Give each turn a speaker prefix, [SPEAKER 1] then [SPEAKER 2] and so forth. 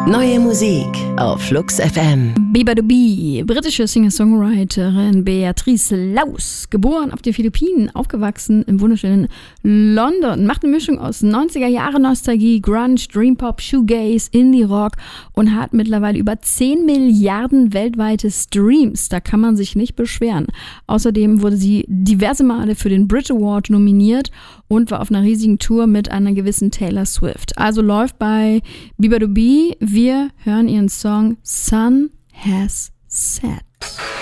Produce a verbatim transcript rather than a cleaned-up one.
[SPEAKER 1] Neue Musik auf Flux F M.
[SPEAKER 2] Bieber-to-Be, britische Singer-Songwriterin Beatrice Laus, geboren auf den Philippinen, aufgewachsen im wunderschönen London, macht eine Mischung aus neunziger-Jahre-Nostalgie, Grunge, Dream-Pop, Shoegaze, Indie-Rock und hat mittlerweile über zehn Milliarden weltweite Streams. Da kann man sich nicht beschweren. Außerdem wurde sie diverse Male für den Brit Award nominiert und war auf einer riesigen Tour mit einer gewissen Taylor Swift. Also läuft bei Bieber-to-Be. Wir hören ihren Song Sun Has Set.